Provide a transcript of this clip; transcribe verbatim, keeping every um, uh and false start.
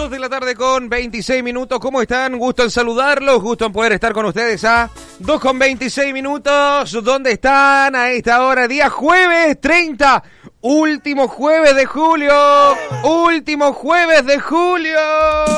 dos de la tarde con veintiséis minutos. ¿Cómo están? Gusto en saludarlos, gusto en poder estar con ustedes a dos con veintiséis minutos. ¿Dónde están a esta hora? Día jueves treinta, último jueves de julio. Último jueves de julio.